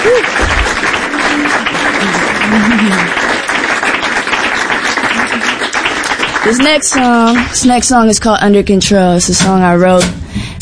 This next song is called Under Control. It's a song I wrote